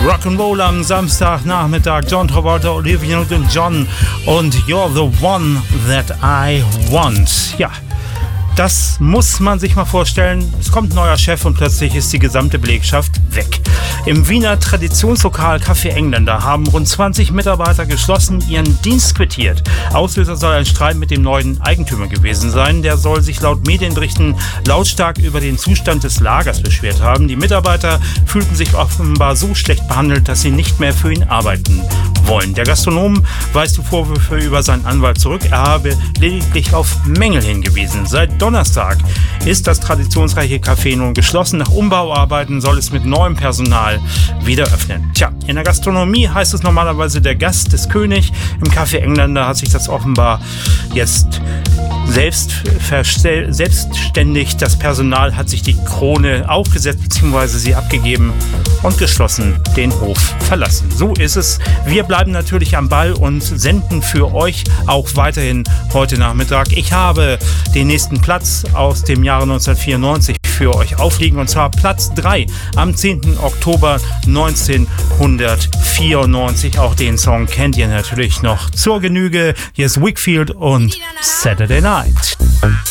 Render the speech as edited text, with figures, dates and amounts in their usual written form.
Rock'n'Roll am Samstagnachmittag. John Travolta, Olivia Newton-John und You're the One That I Want. Ja, das muss man sich mal vorstellen. Es kommt ein neuer Chef und plötzlich ist die gesamte Belegschaft weg. Im Wiener Traditionslokal Café Engländer haben rund 20 Mitarbeiter geschlossen ihren Dienst quittiert. Auslöser soll ein Streit mit dem neuen Eigentümer gewesen sein. Der soll sich laut Medienberichten lautstark über den Zustand des Lagers beschwert haben. Die Mitarbeiter fühlten sich offenbar so schlecht behandelt, dass sie nicht mehr für ihn arbeiten wollen. Der Gastronom weist die Vorwürfe über seinen Anwalt zurück. Er habe lediglich auf Mängel hingewiesen. Seit Donnerstag ist das traditionsreiche Café nun geschlossen. Nach Umbauarbeiten soll es mit neuem Personal wieder öffnen. Tja, in der Gastronomie heißt es normalerweise, der Gast ist König. Im Café Engländer hat sich das offenbar jetzt selbstständig. Das Personal hat sich die Krone aufgesetzt bzw. sie abgegeben und geschlossen den Hof verlassen. So ist es. Wir bleiben natürlich am Ball und senden für euch auch weiterhin heute Nachmittag. Ich habe den nächsten Platz aus dem Jahre 1994 für euch aufliegen, und zwar Platz 3 am 10. Oktober 1994. Auch den Song kennt ihr natürlich noch zur Genüge. Hier ist Wakefield und Saturday Night.